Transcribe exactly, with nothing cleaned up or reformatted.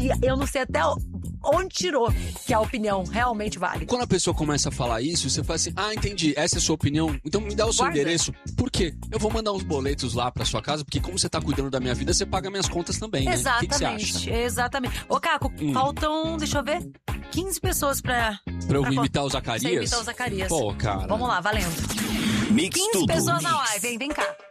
E eu não sei até onde tirou que a opinião realmente vale. Quando a pessoa começa a falar isso, você fala assim, ah, entendi, essa é a sua opinião, então me dá o seu Guarda. endereço. Por quê? Eu vou mandar uns boletos lá pra sua casa, porque como você tá cuidando da minha vida, você paga minhas contas também, né? Exatamente, o que, que você acha? exatamente. Ô, Caco, Hum. faltam, deixa eu ver, quinze pessoas pra... Pra eu pra imitar co- o Zacarias? Pra imitar o Zacarias. Pô, cara. Vamos lá, valendo. Mix quinze tudo. pessoas na live, hein? Vem cá.